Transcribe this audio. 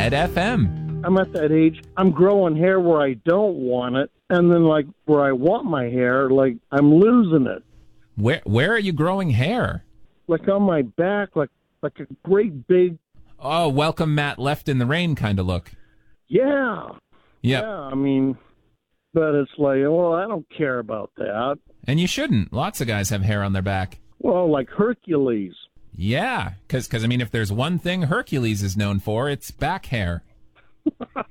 Red FM. I'm at that age, I'm growing hair where I don't want it, and then, like, where I want my hair, like, I'm losing it. Where are you growing hair? Like on my back, like a great big... Oh, welcome Matt left in the rain kind of look. Yeah. Yep. Yeah, I mean, but it's like, well, I don't care about that. And you shouldn't. Lots of guys have hair on their back. Well, like Hercules. Yeah, because I mean, if there's one thing Hercules is known for, it's back hair.